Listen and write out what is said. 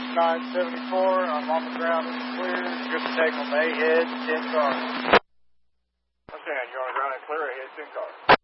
974. I'm on the ground. It's clear. Good to take on the A head, 10 cars. Understand, you're on the ground and clear, ahead 10 cars.